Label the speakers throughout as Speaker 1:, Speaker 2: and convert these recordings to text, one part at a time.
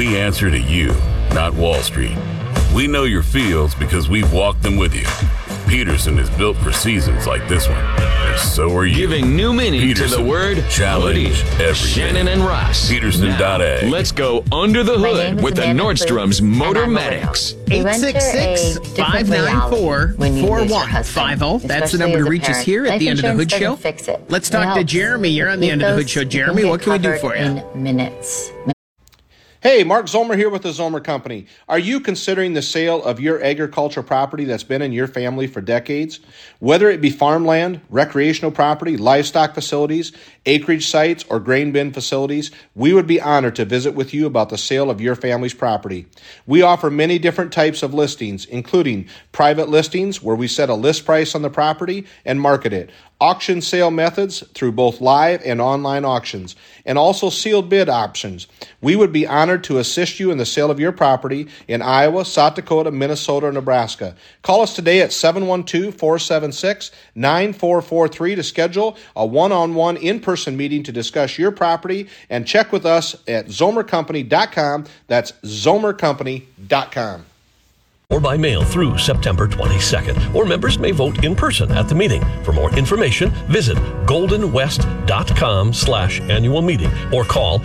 Speaker 1: We answer to you, not Wall Street. We know your fields because we've walked them with you. Peterson is built for seasons like this one, and so are you.
Speaker 2: Giving new meaning
Speaker 1: Peterson,
Speaker 2: to the word
Speaker 1: challenge
Speaker 2: hoodie.
Speaker 1: every
Speaker 2: Shannon
Speaker 1: day.
Speaker 2: and Ross.
Speaker 1: Peterson.ag.
Speaker 2: Let's go under the hood with the Nordstrom's Motor Medics.
Speaker 3: 866-594-4150. That's the number to reach us here at the End of the Hood Show. Let's talk to Jeremy. You're on the End of the Hood Show. Jeremy, what can we do for you?
Speaker 4: In minutes.
Speaker 5: Hey, Mark Zomer here with the Zomer Company. Are you considering the sale of your agricultural property that's been in your family for decades? Whether it be farmland, recreational property, livestock facilities, acreage sites, or grain bin facilities, we would be honored to visit with you about the sale of your family's property. We offer many different types of listings, including private listings where we set a list price on the property and market it, auction sale methods through both live and online auctions, and also sealed bid options. We would be honored to assist you in the sale of your property in Iowa, South Dakota, Minnesota, or Nebraska. Call us today at 712-476-9443 to schedule a one-on-one in-person meeting to discuss your property, and check with us at zomercompany.com. That's zomercompany.com.
Speaker 6: Or by mail through September 22nd. Or members may vote in person at the meeting. For more information, visit goldenwest.com/annual meeting or call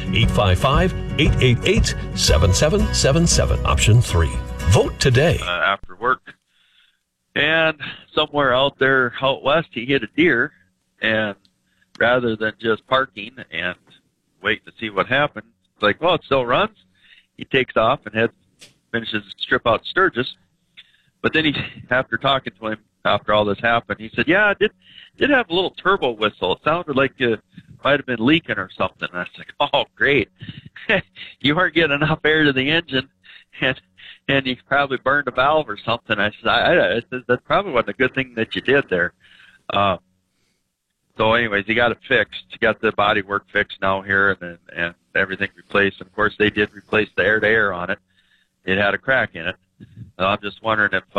Speaker 6: 855-888-7777, option 3. Vote today.
Speaker 7: After work. And somewhere out there out west, he hit a deer. And rather than just parking and waiting to see what happened, it's like, well, it still runs. He takes off and finishes strip out Sturgis. But then after talking to him, after all this happened, he said, yeah, it did have a little turbo whistle. It sounded like it might have been leaking or something. And I was like, oh, great. You weren't getting enough air to the engine, and you probably burned a valve or something. I said, that probably wasn't a good thing that you did there. So anyways, he got it fixed. He got the body work fixed now here and everything replaced. And of course, they did replace the air-to-air on it. It had a crack in it. I'm just wondering if,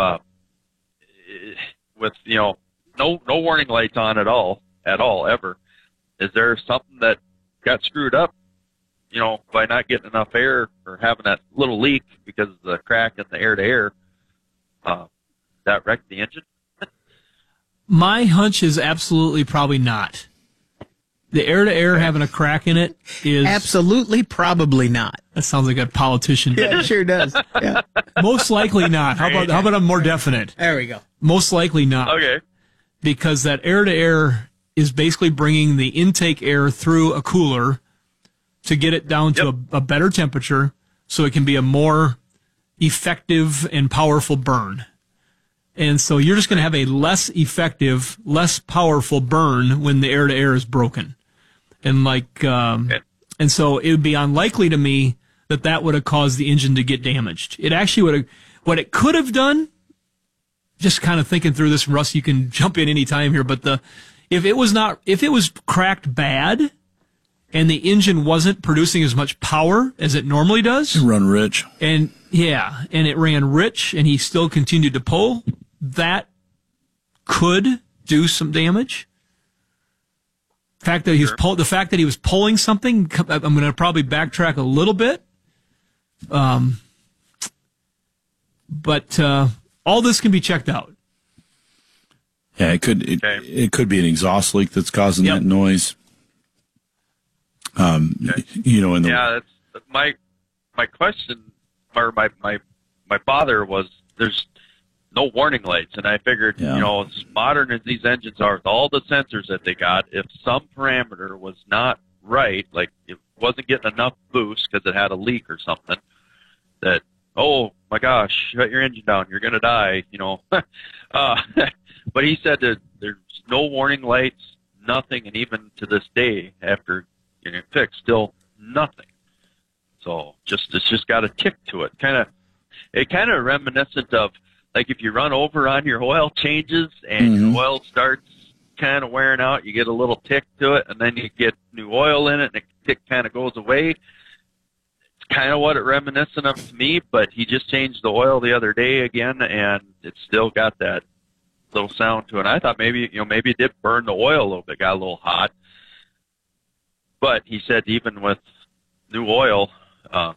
Speaker 7: with, no warning lights on at all, ever, is there something that got screwed up, by not getting enough air or having that little leak because of the crack in the air-to-air, that wrecked the engine?
Speaker 8: My hunch is absolutely probably not. The air-to-air having a crack in it is...
Speaker 3: Absolutely probably not.
Speaker 8: That sounds like a politician.
Speaker 3: Yeah, it sure does. Yeah.
Speaker 8: Most likely not. How about a more definite?
Speaker 3: There we go.
Speaker 8: Most likely not.
Speaker 7: Okay.
Speaker 8: Because that air-to-air is basically bringing the intake air through a cooler to get it down to a better temperature so it can be a more effective and powerful burn. And so you're just going to have a less effective, less powerful burn when the air-to-air is broken. And and so it would be unlikely to me that would have caused the engine to get damaged. It actually would have, what it could have done, just kind of thinking through this, Russ, you can jump in any time here, but if it was cracked bad and the engine wasn't producing as much power as it normally does.
Speaker 9: It run rich.
Speaker 8: And it ran rich and he still continued to pull, that could do some damage. The fact that he was pulling something, I'm going to probably backtrack a little bit. But all this can be checked out.
Speaker 9: Yeah, it could be an exhaust leak that's causing that noise.
Speaker 7: That's my question, or my father was, there's no warning lights, and I figured, as modern as these engines are, with all the sensors that they got, if some parameter was not right, like it wasn't getting enough boost because it had a leak or something, that, oh my gosh, shut your engine down, you're going to die, But he said that there's no warning lights, nothing, and even to this day, after getting it fixed, still nothing. So it's just got a tick to it. Kind of reminiscent of, like if you run over on your oil changes and your oil starts kind of wearing out, you get a little tick to it, and then you get new oil in it, and the tick kind of goes away. It's kind of what it reminiscent of to me, but he just changed the oil the other day again, and it's still got that little sound to it. And I thought maybe it did burn the oil a little bit, got a little hot. But he said even with new oil,